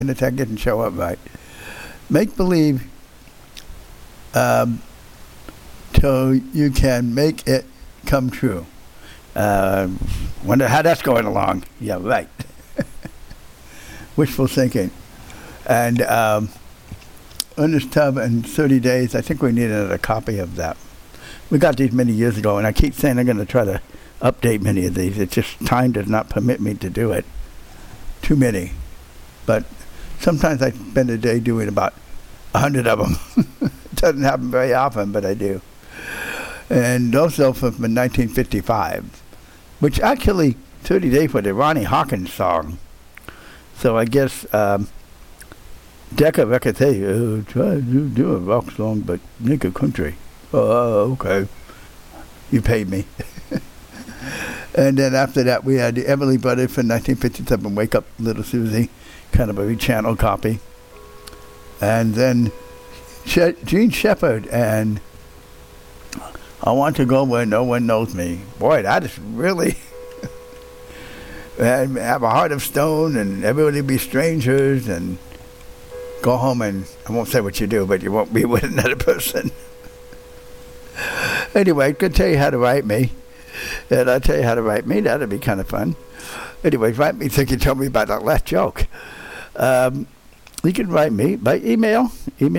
the tech didn't show up right. Make believe till you can make it come true. Wonder how that's going along. Yeah, right. Wishful thinking. And in this tub in 30 days, I think we needed a copy of that. We got these many years ago, and I keep saying I'm going to try to update many of these. It's just time does not permit me to do it. Too many. But sometimes I spend a day doing about 100 of them. It doesn't happen very often, but I do. And also from 1955, which actually 30 Days for the Ronnie Hawkins song. So I guess Decca Records, hey, try to do a rock song, but make a country. Oh, okay. You paid me. And then after that, we had the Everly Brothers from 1957, Wake Up Little Susie, kind of a rechannel copy. And then Gene Shepard and I Want to Go Where No One Knows Me. Boy, that is really... and have a heart of stone, and everybody be strangers, and go home and... I won't say what you do, but you won't be with another person. Anyway, I could tell you how to write me. And I'll tell you how to write me. That'd be kind of fun. Anyway, write me so you can tell me about that last joke. You can write me by email.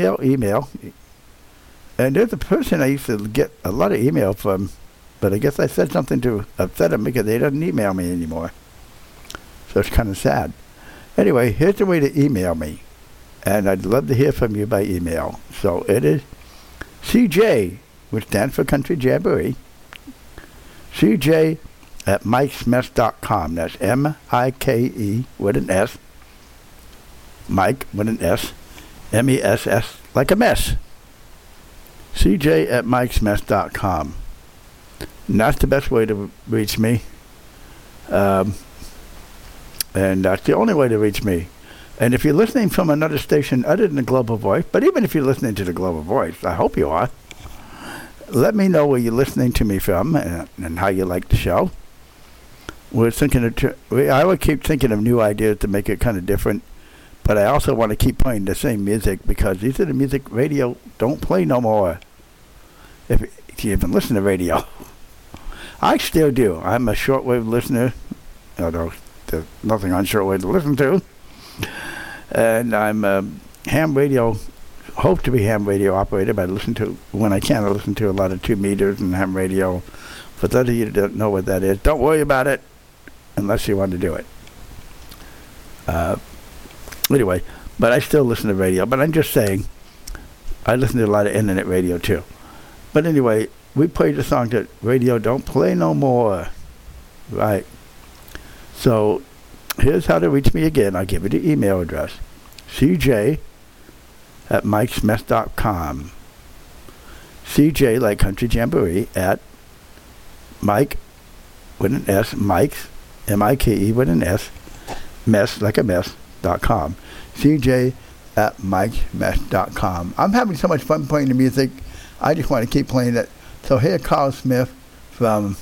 And there's a person I used to get a lot of email from, but I guess I said something to upset him because they doesn't email me anymore. So it's kind of sad. Anyway, here's the way to email me. And I'd love to hear from you by email. So it is CJ, which stands for Country Jamboree, CJ at mikesmess.com. That's M-I-K-E with an S. Mike with an S. M-E-S-S, like a mess. CJ at mikesmess.com. And that's the best way to reach me. And that's the only way to reach me. And if you're listening from another station other than the Global Voice, but even if you're listening to the Global Voice, I hope you are, let me know where you're listening to me from and how you like the show. I would keep thinking of new ideas to make it kind of different, but I also want to keep playing the same music because these are the music radio don't play no more. If you even listen to radio. I still do. I'm a shortwave listener, although there's nothing on shortwave to listen to. And I'm ham radio, hope to be ham radio operator, but I listen to, when I can, I listen to a lot of 2 meters and ham radio. For those of you that don't know what that is, don't worry about it unless you want to do it. Anyway, but I still listen to radio. But I'm just saying, I listen to a lot of internet radio too. But anyway, we played the song that radio don't play no more. Right. So here's how to reach me again. I'll give you the email address. CJ at mikesmess.com. CJ, like Country Jamboree, at Mike with an S, Mike's, M-I-K-E with an S, mess, like a mess.com. CJ at mikesmess.com. I'm having so much fun playing the music. I just want to keep playing it. So here, Carl Smith from